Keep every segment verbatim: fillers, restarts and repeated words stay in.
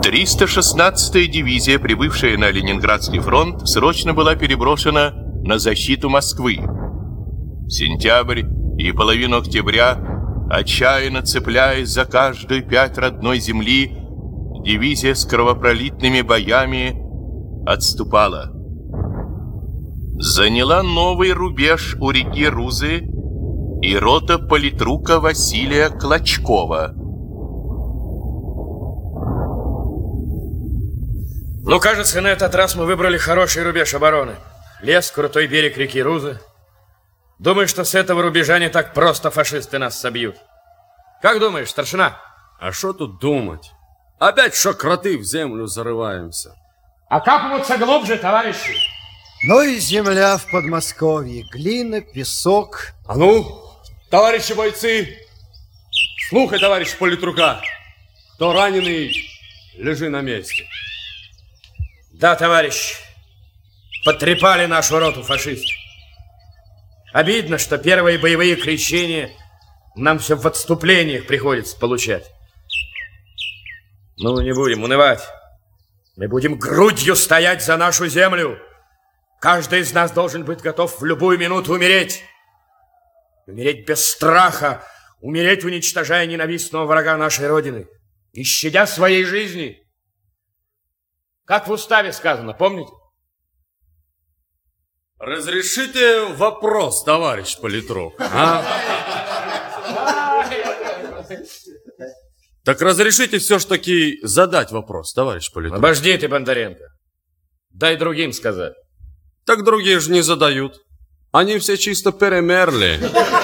триста шестнадцатая дивизия, прибывшая на Ленинградский фронт, срочно была переброшена на защиту Москвы. Сентябрь и половину октября, отчаянно цепляясь за каждую пять родной земли, дивизия с кровопролитными боями отступала. Заняла новый рубеж у реки Рузы и рота политрука Василия Клочкова. Ну, кажется, на этот раз мы выбрали хороший рубеж обороны. Лес, крутой берег реки Рузы. Думаю, что с этого рубежа не так просто фашисты нас собьют. Как думаешь, старшина? А что тут думать? Опять что кроты в землю зарываемся. Окапываться глубже, товарищи. Ну и земля в Подмосковье. Глина, песок. А ну, товарищи бойцы, слухай, товарищ политрука. Кто раненый, лежи на месте. Да, товарищ, потрепали нашу роту фашисты. Обидно, что первые боевые крещения нам все в отступлениях приходится получать. Ну, не будем унывать. Мы будем грудью стоять за нашу землю. Каждый из нас должен быть готов в любую минуту умереть. Умереть без страха, умереть, уничтожая ненавистного врага нашей Родины, не щадя своей жизни. Как в уставе сказано, помните? Разрешите вопрос, товарищ политрук, а? Так разрешите все ж таки задать вопрос, товарищ политрук. Обожди ты, Бондаренко. Дай другим сказать. Так другие же не задают. Они все чисто перемерли.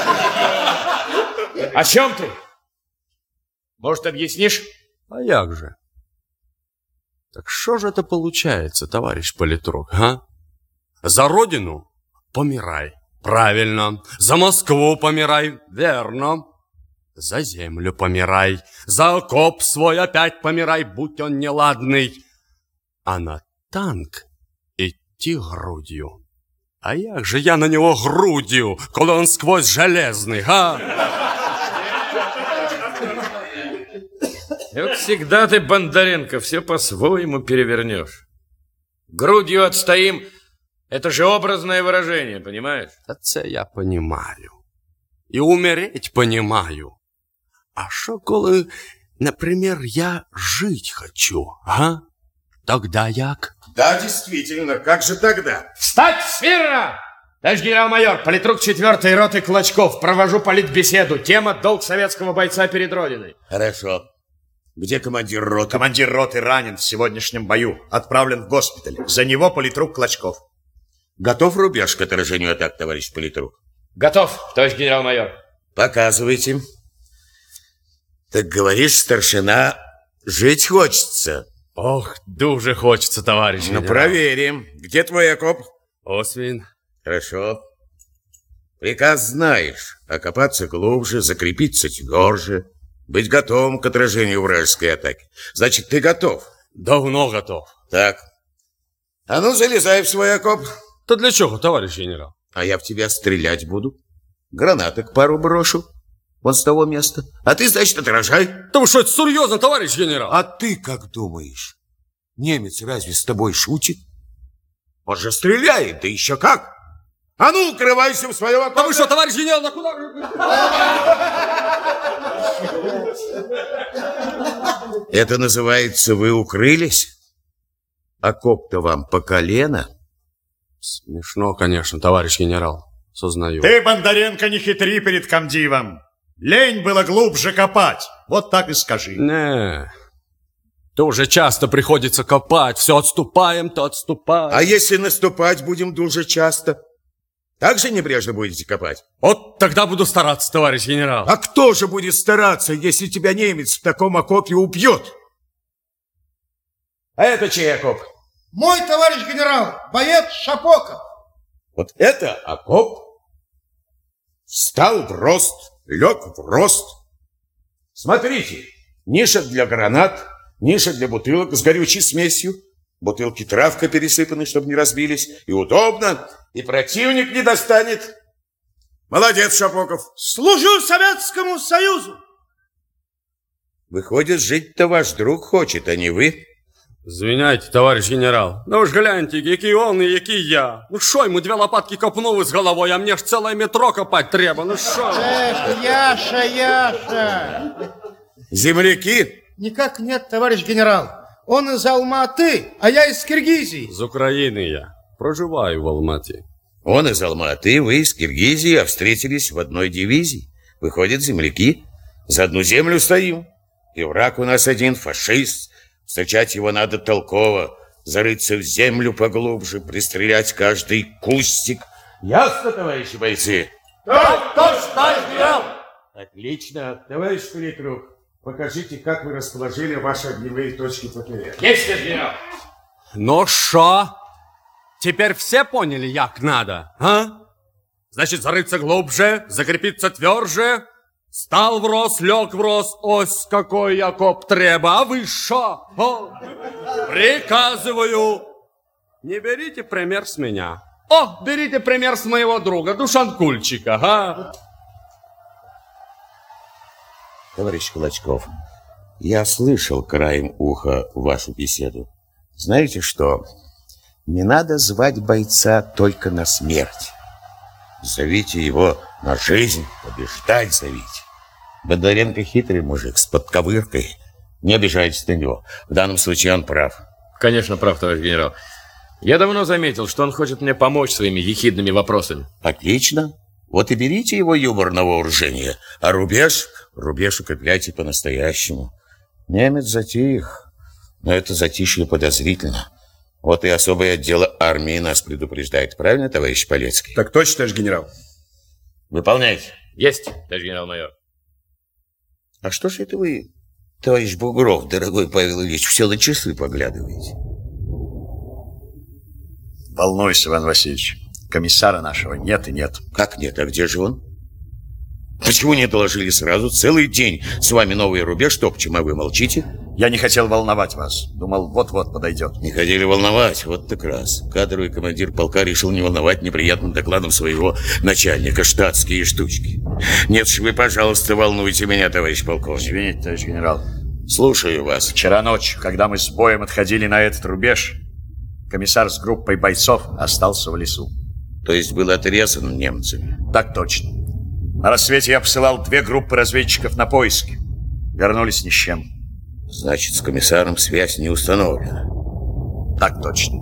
О чем ты? Может, объяснишь? А як же? Так что же это получается, товарищ политрук, а? За родину помирай. Правильно. За Москву помирай. Верно. За землю помирай. За окоп свой опять помирай, будь он неладный. А на танк идти грудью. А як же я на него грудью, коли он сквозь железный, а? И вот всегда ты, Бондаренко, все по-своему перевернешь. Грудью отстоим, это же образное выражение, понимаешь? Это я понимаю. И умереть понимаю. А что, коли, например, я жить хочу, а? Тогда як? Да, действительно, как же тогда? Встать смирно! Товарищ генерал-майор, политрук четвертой роты Клочков, провожу политбеседу. Тема «Долг советского бойца перед Родиной». Хорошо. Где командир роты? Командир роты ранен в сегодняшнем бою. Отправлен в госпиталь. За него политрук Клочков. Готов рубеж к отражению атак, товарищ политрук? Готов, товарищ генерал-майор. Показывайте. Так говоришь, старшина, жить хочется. Ох, дуже хочется, товарищ Ну, генерал. проверим. Где твой окоп? Освин. Хорошо. Приказ знаешь. Окопаться глубже, закрепиться тверже. Быть готовым к отражению вражеской атаки. Значит, ты готов? Давно готов. Так. А ну, залезай в свой окоп. То для чего, товарищ генерал? А я в тебя стрелять буду. Гранаток пару брошу. Вот с того места. А ты, значит, отражай. Да вы что, это серьезно, товарищ генерал? А ты как думаешь? Немец разве с тобой шутит? Он же стреляет, да еще как. А ну, укрывайся в своем окопе. Да вы что, товарищ генерал, да куда вы? Это называется, вы укрылись? Окоп-то вам по колено? Смешно, конечно, товарищ генерал. Сознаю. Ты, Бондаренко, не хитри перед комдивом. Лень было глубже копать. Вот так и скажи. Не, то уже часто приходится копать. Все отступаем, то отступаем. А если наступать будем дуже часто? Так же небрежно будете копать? Вот тогда буду стараться, товарищ генерал. А кто же будет стараться, если тебя немец в таком окопе убьет? А это чей окоп? Мой товарищ генерал, боец Шапоков. Вот это окоп. Встал в рост, лег в рост. Смотрите, ниша для гранат, ниша для бутылок с горючей смесью. Бутылки травкой пересыпаны, чтобы не разбились. И удобно, и противник не достанет. Молодец, Шапоков. Служу Советскому Союзу. Выходит, жить-то ваш друг хочет, а не вы. Звиняйте, товарищ генерал. Ну ж гляньте, який он и який я. Ну шо, ему две лопатки копнул из головой, а мне ж целое метро копать треба. Ну шо? Эх, Яша, Яша! Земляки? Никак нет, товарищ генерал. Он из Алматы, а я из Киргизии. Из Украины я. Проживаю в Алмате. Он из Алматы, вы из Киргизии, а встретились в одной дивизии. Выходят, земляки. За одну землю стоим. И враг у нас один, фашист. Встречать его надо толково. Зарыться в землю поглубже, пристрелять каждый кустик. Ясно, товарищи бойцы? Так точно, товарищ генерал! Отлично. Товарищ политрук, покажите, как вы расположили ваши огневые точки по ПВ. Есть, генерал! Ну шо? Теперь все поняли, як надо, а? Значит, зарыться глубже, закрепиться тверже. Стал врос, лег врос, ось какой окоп треба. А вы шо? О, приказываю. Не берите пример с меня. О, берите пример с моего друга, Душанкульчика, а? Товарищ Клочков, я слышал краем уха вашу беседу. Знаете что? Не надо звать бойца только на смерть. Зовите его на жизнь, побеждать зовите. Бондаренко хитрый мужик с подковыркой. Не обижайтесь на него. В данном случае он прав. Конечно, прав, товарищ генерал. Я давно заметил, что он хочет мне помочь своими ехидными вопросами. Отлично. Вот и берите его юмор на вооружение. А рубеж, рубеж укрепляйте по-настоящему. Немец затих, но это затишье подозрительно. Вот и особое отдел армии нас предупреждает. Правильно, товарищ Полецкий? Так точно, товарищ генерал. Выполняйте. Есть, товарищ генерал-майор. А что ж это вы, товарищ Бугров, дорогой Павел Ильич, все на часы поглядываете? Волнуйся, Иван Васильевич. Комиссара нашего нет и нет. Как нет? А где же он? Почему не доложили сразу? Целый день с вами новый рубеж топчем, а вы молчите? Я не хотел волновать вас. Думал, вот-вот подойдет. Не хотели волновать, вот так раз. Кадровый командир полка решил не волновать неприятным докладом своего начальника. Штатские штучки. Нет ж вы, пожалуйста, волнуйте меня, товарищ полковник. Извините, товарищ генерал. Слушаю вас. Вчера ночью, когда мы с боем отходили на этот рубеж, комиссар с группой бойцов остался в лесу. То есть был отрезан немцами? Так точно. На рассвете я посылал две группы разведчиков на поиски. Вернулись ни с чем. Значит, с комиссаром связь не установлена. Так точно.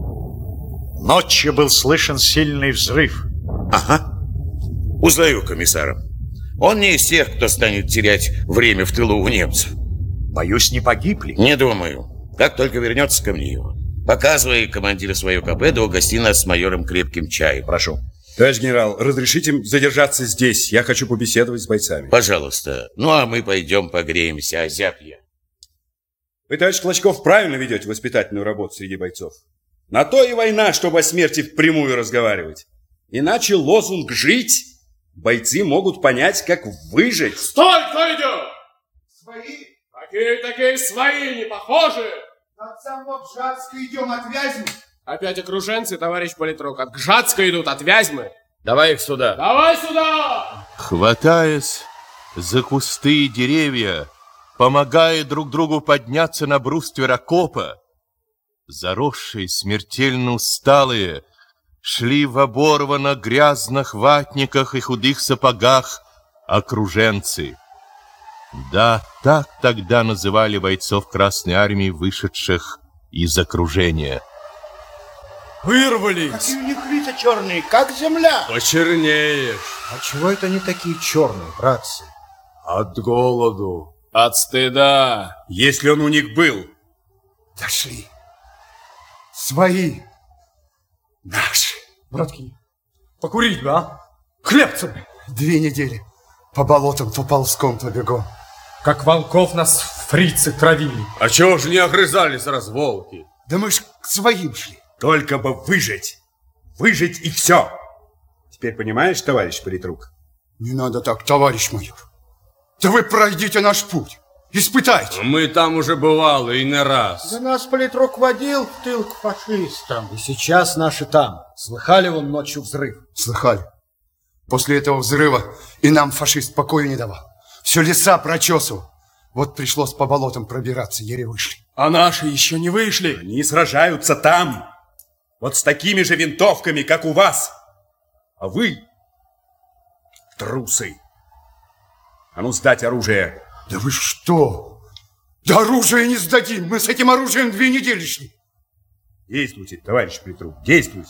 Ночью был слышен сильный взрыв. Ага. Узнаю комиссара. Он не из тех, кто станет терять время в тылу у немцев. Боюсь, не погибли. Не думаю. Как только вернется ко мне его. Показывай командира свое КП, да угости нас с майором крепким чаем. Прошу. Товарищ генерал, разрешите задержаться здесь. Я хочу побеседовать с бойцами. Пожалуйста. Ну, а мы пойдем погреемся, озябье. Вы, товарищ Клочков, правильно ведете воспитательную работу среди бойцов. На то и война, чтобы о смерти впрямую разговаривать. Иначе лозунг «жить» бойцы могут понять, как выжить. Стой, кто идет? Свои? Какие такие свои, не похожи? От самого Бжатска идем от Вязьмы. Опять окруженцы, товарищ политрук. От Гжатска идут, от Вязьмы. Давай их сюда. Давай сюда! Хватаясь за кусты и деревья, помогая друг другу подняться на бруствер окопа, заросшие, смертельно усталые, шли в оборвано грязных ватниках и худых сапогах окруженцы. Да, так тогда называли бойцов Красной Армии, вышедших из окружения. Вырвались! Какие у них лица черные, как земля. Почернеешь. А чего это они такие черные, братцы? От голоду. От стыда. Если он у них был. Дошли. Свои. Наши. Братки, покурить бы, а? Хлебцем. Две недели. По болотам то ползком, то бегом. Как волков нас фрицы травили. А чего же не огрызались раз волки? Да мы ж к своим шли. Только бы выжить. Выжить и все. Теперь понимаешь, товарищ политрук? Не надо так, товарищ майор. Да вы пройдите наш путь. Испытайте. Мы там уже бывали и не раз. Да нас политрук водил в тыл к фашистам. И сейчас наши там. Слыхали вон ночью взрыв? Слыхали. После этого взрыва и нам фашист покоя не давал. Все леса прочесывал. Вот пришлось по болотам пробираться, еле вышли. А наши еще не вышли. Они сражаются там, вот с такими же винтовками, как у вас. А вы трусы. А ну, сдать оружие. Да вы что? Да оружие не сдадим. Мы с этим оружием две недели шли. Действуйте, товарищ Политрук, действуйте.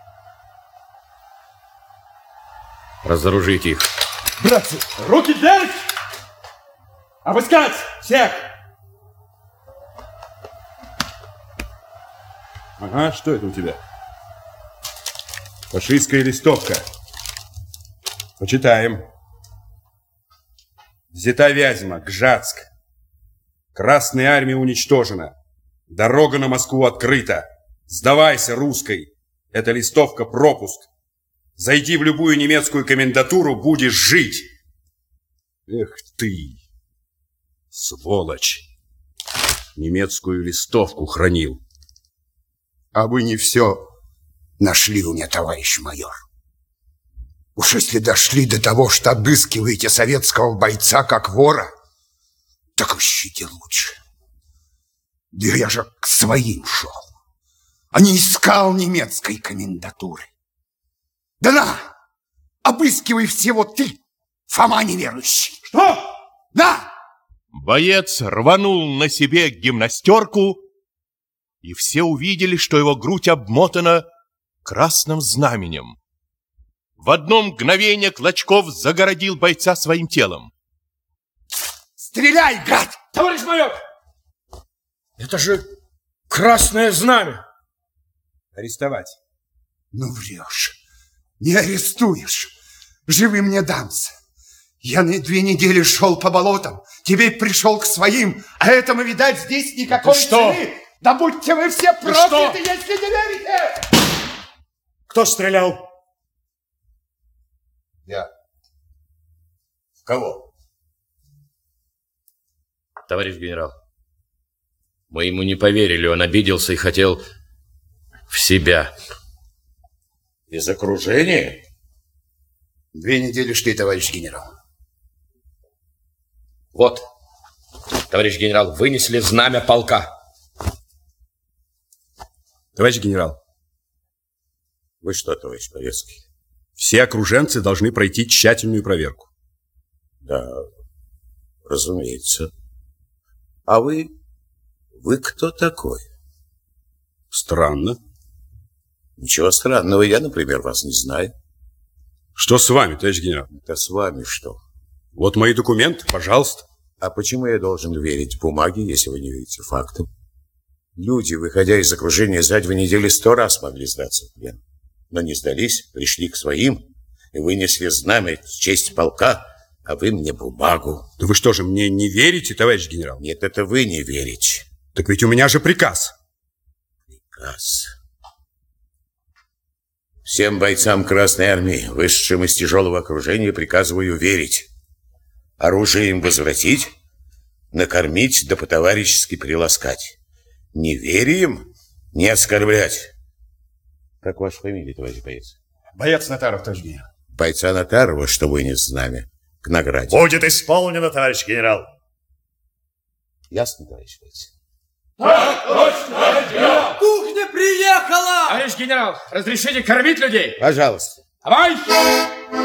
Разоружите их. Братцы, руки вверх! Обыскать всех! Ага, что это у тебя? Фашистская листовка. Почитаем. Взята Вязьма, Гжатск. Красная армия уничтожена. Дорога на Москву открыта. Сдавайся, русской. Эта листовка пропуск. Зайди в любую немецкую комендатуру, будешь жить. Эх ты, сволочь. Немецкую листовку хранил. А вы не все нашли у меня, товарищ майор. Уж если дошли до того, что обыскиваете советского бойца как вора, так ищите лучше. Да я же к своим шел, а не искал немецкой комендатуры. Да на, обыскивай всего ты, Фома неверующий. Что? На! Боец рванул на себе гимнастерку, и все увидели, что его грудь обмотана красным знаменем. В одно мгновение Клочков загородил бойца своим телом. Стреляй, гад! Товарищ майор! Это же красное знамя. Арестовать. Ну врешь. Не арестуешь. Живым не дамся. Я на две недели шел по болотам, теперь пришел к своим, а этому, видать, здесь никакой цены. Да будьте вы все прокляты, если не верите! Кто стрелял? Я. В кого? Товарищ генерал, мы ему не поверили, он обиделся и хотел в себя. Из окружения? Две недели шли, товарищ генерал. Вот, товарищ генерал, вынесли знамя полка. Товарищ генерал. Вы что, товарищ Полецкий? Все окруженцы должны пройти тщательную проверку. Да, разумеется. А вы... Вы кто такой? Странно. Ничего странного, я, например, вас не знаю. Что с вами, товарищ генерал? Да с вами что? Вот мои документы, пожалуйста. А почему я должен верить бумаге, если вы не верите фактам? Люди, выходя из окружения за две недели, сто раз могли сдаться в плен. Но не сдались, пришли к своим и вынесли знамя в честь полка, а вы мне бумагу. Да вы что же, мне не верите, товарищ генерал? Нет, это вы не верите. Так ведь у меня же приказ. Приказ. Всем бойцам Красной Армии, вышедшим из тяжелого окружения, приказываю верить. Оружие им возвратить, накормить да по-товарищески приласкать. Неверием не оскорблять. Как ваша фамилия, товарищ боец? Боец Натаров, товарищ генерал. Бойца Натарова, что вынес знамя, к награде. Будет исполнено, товарищ генерал. Ясно, товарищ боец? Так точно, товарищ генерал! Кухня приехала! Товарищ генерал, разрешите кормить людей? Пожалуйста. Товарищ!